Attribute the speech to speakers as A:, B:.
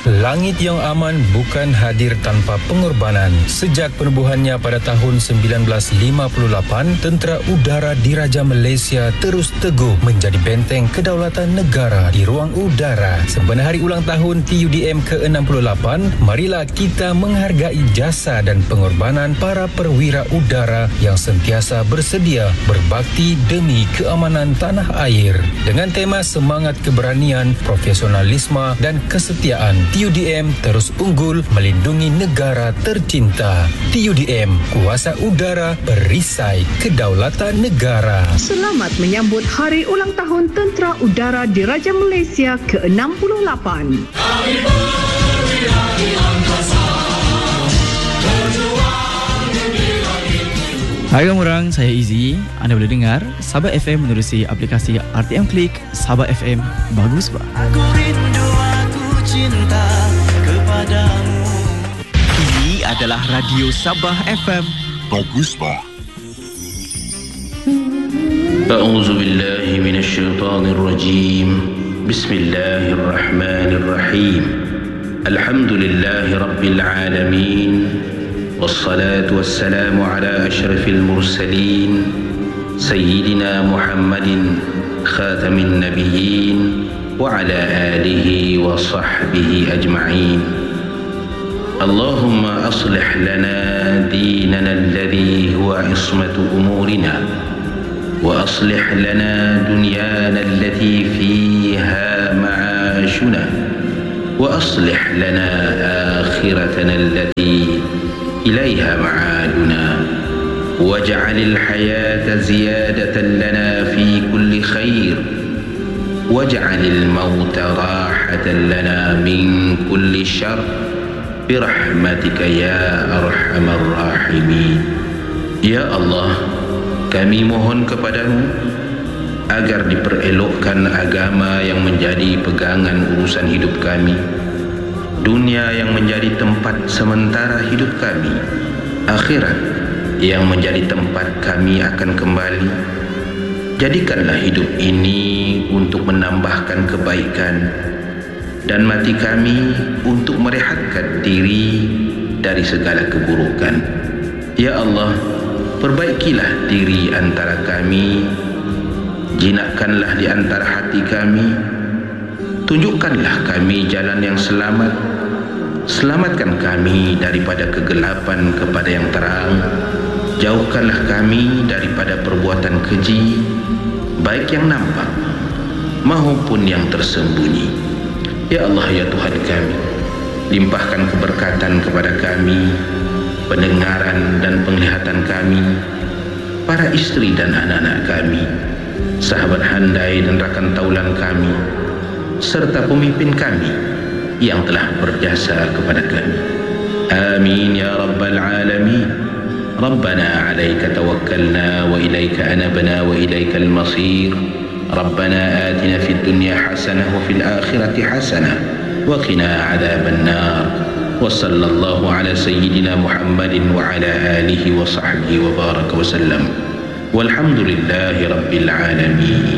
A: Langit yang aman bukan hadir tanpa pengorbanan. Sejak penubuhannya pada tahun 1958, Tentera Udara Diraja Malaysia terus teguh menjadi benteng kedaulatan negara di ruang udara. Sempena hari ulang tahun TUDM ke-68, marilah kita menghargai jasa dan pengorbanan para perwira udara yang sentiasa bersedia berbakti demi keamanan tanah air. Dengan tema semangat keberanian, profesionalisme dan kesetiaan, TUDM terus unggul melindungi negara tercinta. TUDM, kuasa udara perisai kedaulatan negara.
B: Selamat menyambut Hari Ulang Tahun Tentera Udara Diraja Malaysia ke-68.
C: Kami perwira di angkasa, berjuang di langit.
D: Hai orang, saya Izzy. Anda boleh dengar Sabah FM menerusi aplikasi RTM Klik. Sabah FM, bagus bah.
E: Aku rindu, aku cinta kepadamu. Ini adalah Radio Sabah FM.
F: Bagus bah.
G: أعوذ بالله من الشيطان الرجيم بسم الله الرحمن الرحيم الحمد لله رب العالمين والصلاة والسلام على أشرف المرسلين سيدنا محمد خاتم النبيين وعلى آله وصحبه أجمعين اللهم أصلح لنا ديننا الذي هو عصمة أمورنا وأصلح لنا دنيانا التي فيها معاشنا وأصلح لنا آخرتنا التي إليها معادنا واجعل الحياة زيادة لنا في كل خير واجعل الموت راحة لنا من كل شر برحمتك يا أرحم الراحمين. Ya Allah, kami mohon kepadamu agar diperelokkan agama yang menjadi pegangan urusan hidup kami, dunia yang menjadi tempat sementara hidup kami, akhirat yang menjadi tempat kami akan kembali. Jadikanlah hidup ini untuk menambahkan kebaikan dan mati kami untuk merehatkan diri dari segala keburukan. Ya Allah, perbaikilah diri antara kami, jinakkanlah di antara hati kami, tunjukkanlah kami jalan yang selamat, selamatkan kami daripada kegelapan kepada yang terang, jauhkanlah kami daripada perbuatan keji, baik yang nampak maupun yang tersembunyi. Ya Allah, ya Tuhan kami, limpahkan keberkatan kepada kami, pendengaran dan penglihatan kami, para istri dan anak-anak kami, sahabat handai dan rakan taulan kami, serta pemimpin kami yang telah berjasa kepada kami. Amin ya rabbal alamin. Rabbana 'alaika tawakkalna wa ilaika anabna wa ilaikal masir. Rabbana atina fid dunya hasanah wa fil akhirati hasanah wa qina 'adzaban nar. وصلى الله على سيدنا محمد وعلى آله وصحبه وبارك وسلم والحمد لله رب العالمين.